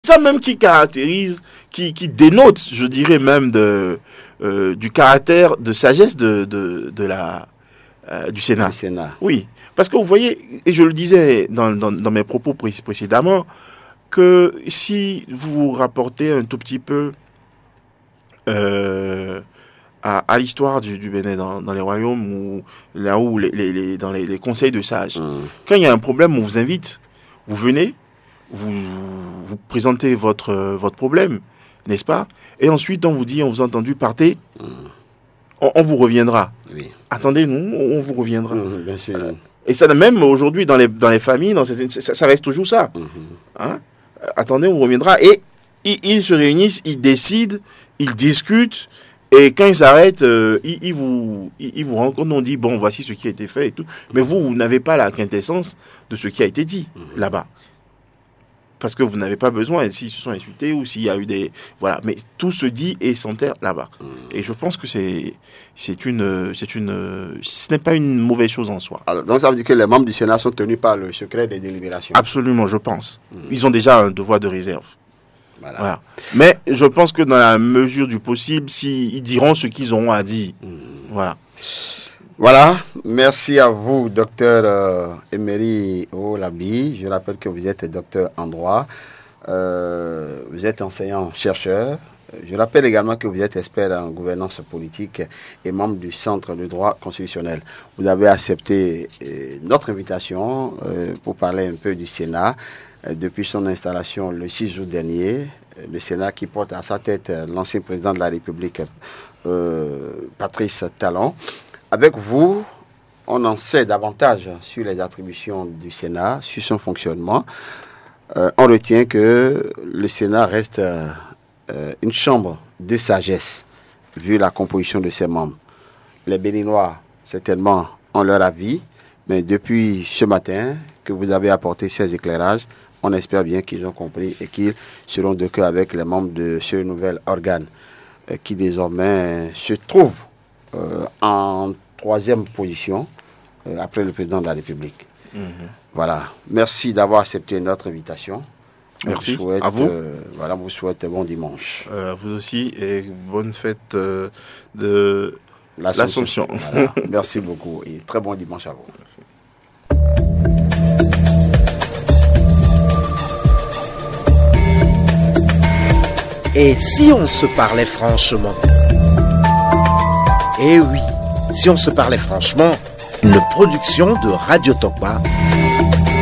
ça même qui caractérise, qui dénote, je dirais même du caractère de sagesse du Sénat. Du Sénat. Oui, parce que vous voyez, et je le disais dans mes propos précédemment, que si vous vous rapportez un tout petit peu à l'histoire du Bénin dans les royaumes, ou là où dans les conseils de sages, quand il y a un problème, on vous invite, vous venez, vous présentez votre problème, n'est-ce pas? Et ensuite, on vous dit, on vous a entendu, partez, on vous reviendra. Oui. Attendez, nous, on vous reviendra. Bien sûr. Et ça, même aujourd'hui, dans les familles, ça reste toujours ça. Hein? Attendez, on vous reviendra. Et ils se réunissent, ils décident, ils discutent. Et quand ils s'arrêtent, ils vous rencontrent, on dit, bon, voici ce qui a été fait et tout. Mais vous n'avez pas la quintessence de ce qui a été dit là-bas. Parce que vous n'avez pas besoin, s'ils se sont insultés ou s'il y a eu des... Voilà, mais tout se dit et s'enterre là-bas. Et je pense que ce n'est pas une mauvaise chose en soi. Alors, donc ça veut dire que les membres du Sénat sont tenus par le secret des délibérations. Absolument, je pense. Ils ont déjà un devoir de réserve. Voilà. Mais je pense que dans la mesure du possible, ils diront ce qu'ils auront à dire. Voilà, merci à vous, docteur Emery Olabi. Je rappelle que vous êtes docteur en droit, vous êtes enseignant-chercheur. Je rappelle également que vous êtes expert en gouvernance politique et membre du Centre de droit constitutionnel. Vous avez accepté notre invitation pour parler un peu du Sénat. Depuis son installation le 6 août dernier, le Sénat qui porte à sa tête l'ancien président de la République, Patrice Talon. Avec vous, on en sait davantage sur les attributions du Sénat, sur son fonctionnement. On retient que le Sénat reste une chambre de sagesse, vu la composition de ses membres. Les Béninois, certainement, ont leur avis, mais depuis ce matin que vous avez apporté ces éclairages, on espère bien qu'ils ont compris et qu'ils seront de cœur avec les membres de ce nouvel organe qui désormais se trouve en troisième position après le président de la République. Voilà. Merci d'avoir accepté notre invitation. Merci à vous. Voilà, vous souhaite bon dimanche. Vous aussi, et bonne fête de l'Assomption. Voilà. Merci beaucoup et très bon dimanche à vous. Merci. Et si on se parlait franchement? Eh oui, si on se parlait franchement, une production de Radio Tokpa